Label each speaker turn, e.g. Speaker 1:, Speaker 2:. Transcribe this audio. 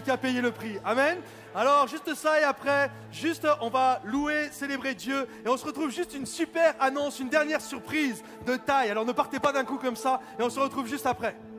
Speaker 1: qui a payé le prix. Amen. Alors, juste ça et après, juste on va louer, célébrer Dieu. Et on se retrouve juste une super annonce, une dernière surprise de taille. Alors ne partez pas d'un coup comme ça et on se retrouve juste après.